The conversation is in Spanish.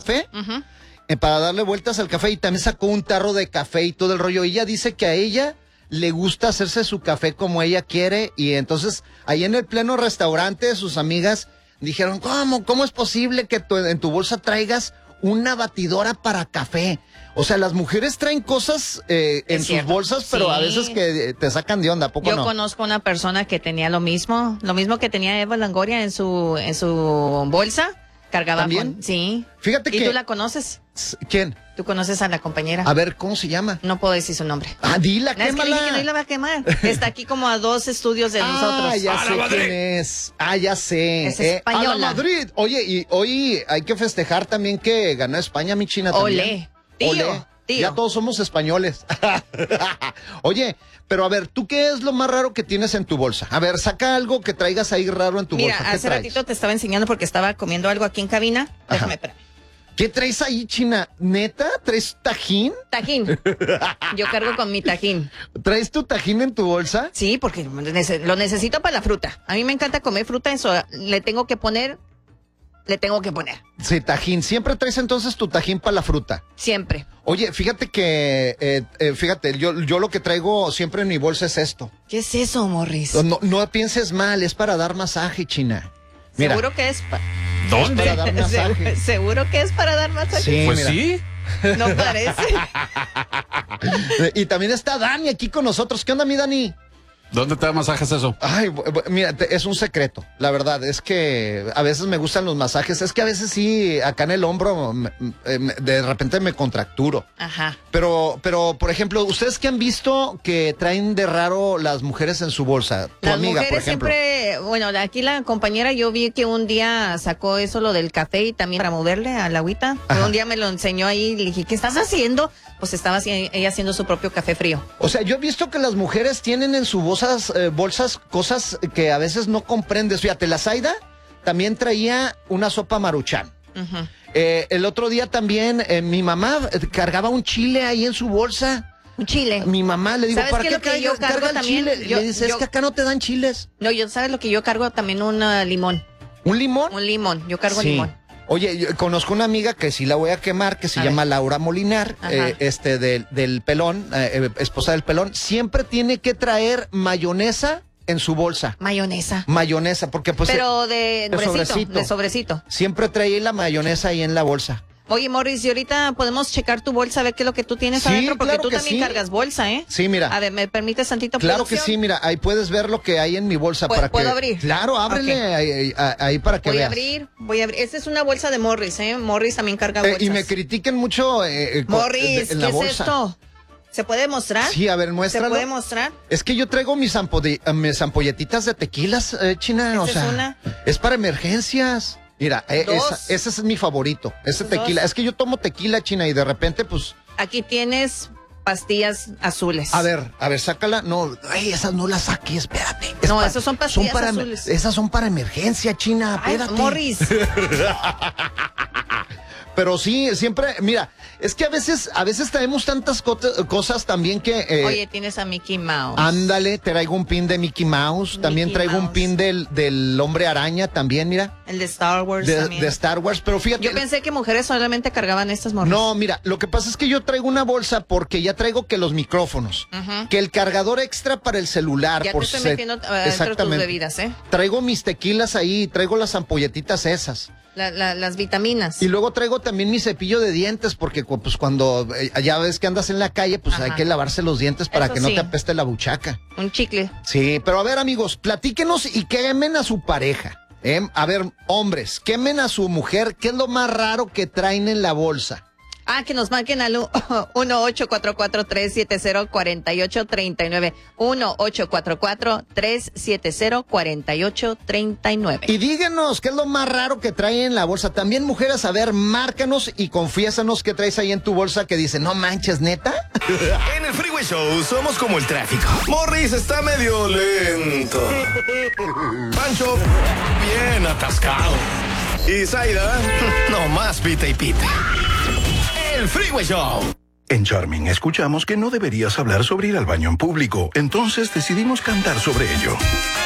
café. Para darle vueltas al café, y también sacó un tarro de café y todo el rollo. Ella dice que a ella le gusta hacerse su café como ella quiere, y entonces ahí en el pleno restaurante sus amigas dijeron, ¿cómo es posible que en tu bolsa traigas una batidora para café? O sea, las mujeres traen cosas en sus bolsas, pero a veces que te sacan de onda, ¿a poco no? Yo conozco una persona que tenía lo mismo que tenía Eva Longoria en su bolsa. Cargaba ¿también? Sí. Fíjate ¿Y que... tú la conoces? ¿Quién? ¿Tú conoces a la compañera? A ver, ¿cómo se llama? No puedo decir su nombre. Dila, quémala. Es que dije que no la va a quemar. Está aquí como a 2 estudios de nosotros. Ya sé quién es. Ya sé. Es española. A la Madrid. Oye, y hoy hay que festejar también que ganó España, mi China, también. Tío. Ya todos somos españoles. Oye, pero a ver, ¿tú qué es lo más raro que tienes en tu bolsa? A ver, saca algo que traigas ahí raro en tu bolsa. Mira, hace ratito te estaba enseñando porque estaba comiendo algo aquí en cabina. Déjame, espera. ¿Qué traes ahí, China? ¿Neta? ¿Traes tajín? Tajín. Yo cargo con mi tajín. ¿Traes tu tajín en tu bolsa? Sí, porque lo necesito para la fruta. A mí me encanta comer fruta, eso le tengo que poner. Sí, tajín. ¿Siempre traes entonces tu tajín para la fruta? Siempre. Oye, fíjate que, yo lo que traigo siempre en mi bolsa es esto. ¿Qué es eso, Morris? No pienses mal, es para dar masaje, China. Mira. Seguro que es ¿Dónde? Es para dar masaje. Seguro que es para dar masaje. Sí, pues mira. sí. No parece. Y también está Dani aquí con nosotros. ¿Qué onda, mi Dani? ¿Dónde te da masajes eso? Ay, mira, es un secreto. La verdad, es que a veces me gustan los masajes. Es que a veces sí, acá en el hombro, de repente me contracturo. Ajá. Pero, por ejemplo, ¿ustedes qué han visto que traen de raro las mujeres en su bolsa? Tu las amiga, mujeres por ejemplo. siempre, bueno, aquí la compañera, yo vi que un día sacó eso, lo del café y también para moverle a la agüita. Un día me lo enseñó ahí y le dije, ¿qué estás haciendo? Pues estaba ella haciendo su propio café frío. O sea, yo he visto que las mujeres tienen en sus bolsas cosas que a veces no comprendes. Fíjate, la Zaida también traía una sopa Maruchan. El otro día también mi mamá cargaba un chile ahí en su bolsa. Un chile. Mi mamá le digo, ¿para qué que yo cargo carga el también? chile? Le dice, es que acá no te dan chiles. No, ¿sabes lo que yo cargo? También un limón. ¿Un limón? Un limón, yo cargo Sí. limón. Oye, yo conozco una amiga que sí la voy a quemar, que se llama Laura Molinar, del Pelón, esposa del Pelón. Siempre tiene que traer mayonesa en su bolsa. Mayonesa, porque pues... pero de sobrecito. Siempre trae la mayonesa ahí en la bolsa. Oye, Morris, y ahorita podemos checar tu bolsa, a ver qué es lo que tú tienes adentro, porque claro tú que también sí. cargas bolsa, ¿eh? Sí, mira. A ver, ¿me permites tantito? Claro producción? que sí, mira, ahí puedes ver lo que hay en mi bolsa. ¿Puedo abrir? Claro, ábrele ahí para que veas. Voy a abrir. Esta es una bolsa de Morris, ¿eh? Morris también carga bolsas. Y me critiquen mucho Morris, en la ¿qué bolsa. es esto? ¿Se puede mostrar? Sí, a ver, muéstralo. ¿Se puede mostrar? Es que yo traigo mis ampolletitas de tequilas, China, es para emergencias. Mira, ese es mi favorito, ese tequila. Es que yo tomo tequila, China, y de repente, pues... Aquí tienes pastillas azules. A ver, sácala. No, esas no las saques, espérate. Esas son pastillas azules. Esas son para emergencia, China, espérate. Morris. Pero sí, siempre, mira, es que a veces traemos tantas cosas también que... Oye, tienes a Mickey Mouse. Ándale, traigo un pin de Mickey Mouse. También traigo un pin del Hombre Araña también, mira. El de Star Wars también. De Star Wars, pero fíjate... Yo pensé que mujeres solamente cargaban estas Morris. No, mira, lo que pasa es que yo traigo una bolsa porque ya traigo que los micrófonos, que el cargador extra para el celular. Ya te estoy metiendo dentro de tus bebidas, ¿eh? Traigo mis tequilas ahí, traigo las ampolletitas esas. Las vitaminas. Y luego traigo también mi cepillo de dientes, porque pues cuando ya ves que andas en la calle, pues hay que lavarse los dientes para que no te apeste la buchaca. Un chicle. Sí, pero a ver, amigos, platíquenos y quemen a su pareja. A ver, hombres, quemen a su mujer. ¿Qué es lo más raro que traen en la bolsa? Que nos marquen al 1-844-370-4839. 1-844-370-4839. Y díganos qué es lo más raro que traen en la bolsa. También, mujeres, a ver, márcanos y confiésanos qué traes ahí en tu bolsa que dice, no manches, ¿neta? En el Freeway Show somos como el tráfico. Morris está medio lento. Pancho, bien atascado. Y Zaida, no más pita y pita. El Freeway Show. En Charming escuchamos que no deberías hablar sobre ir al baño en público, entonces decidimos cantar sobre ello.